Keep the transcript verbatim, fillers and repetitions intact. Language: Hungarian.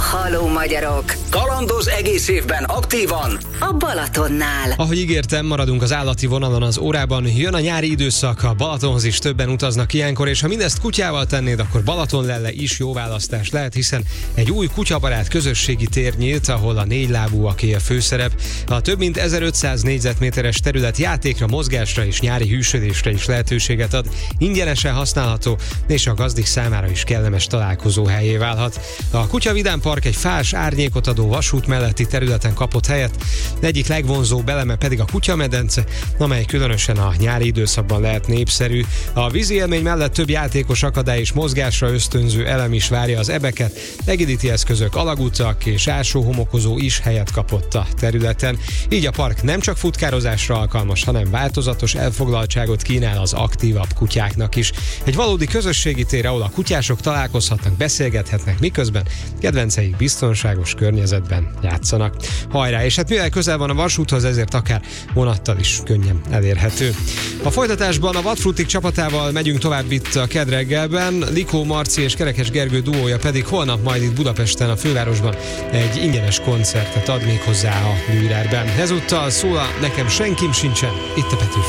Halló magyarok! Kalandoz egész évben aktívan a Balatonnál. Ahogy ígértem, maradunk az állati vonalon az órában. Jön a nyári időszak, a Balatonhoz is többen utaznak ilyenkor, és ha mindezt kutyával tennéd, akkor Balatonlelle is jó választás lehet, hiszen egy új kutyabarát közösségi tér nyílt, ahol a négylábúaké a főszerep. A több mint ezerötszáz négyzetméteres terület játékra, mozgásra és nyári hűsödésre is lehetőséget ad. Ingyenesen használható, és a gazdik számára is kellemes találkozó helyé válhat. A Kutya Vidám Park egy fás, árnyékot adó vasút melletti területen kapott helyet, egyik legvonzóbb eleme pedig a kutyamedence, amely különösen a nyári időszakban lehet népszerű. A vízi élmény mellett több játékos, akadály és mozgásra ösztönző elem is várja az ebeket, egédíti eszközök, alagutak és ásóhomokozó is helyet kapott a területen. Így a park nem csak futkározásra alkalmas, hanem változatos elfoglaltságot kínál az aktívabb kutyáknak is. Egy valódi közösségi tér, ahol a kutyások találkozhatnak, beszélgethetnek, miközben kedvenceik biztonságos környezetben játszanak. Hajrá! És hát mivel közel van a vasúthoz, ezért akár vonattal is könnyen elérhető. A folytatásban a Vadfrutik csapatával megyünk tovább itt a Kedd reggelben, Likó Marci és Kerekes Gergő duója pedig holnap majd itt Budapesten, a fővárosban egy ingyenes koncertet ad még hozzá a Lürerben. Ezúttal szól a Nekem senkim sincsen, itt a Petőfi.